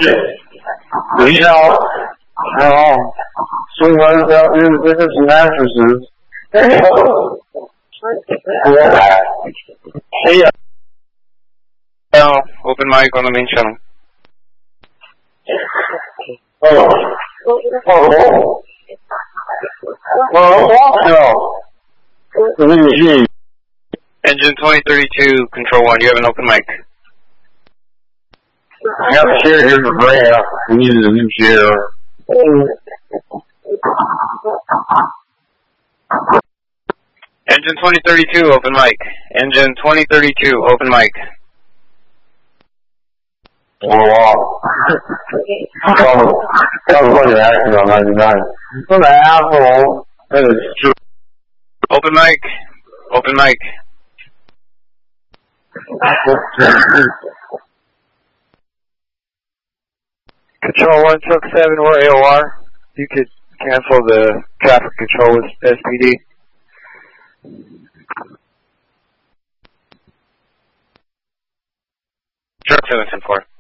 你好，中文的这个是哪属实？哎呀。 Open mic on the main channel. Engine 2032, control 1, you have an open mic. I got a chair here for Brad. I needed a new chair. Engine 2032, open mic. Engine 2032, open mic. Oh, wow. That was funny accident on 99. What an asshole. That is true. Open mic. Open mic. Control 1, Truck 7, we're AOR. You could cancel the traffic control with SPD. Truck 7, 10-4.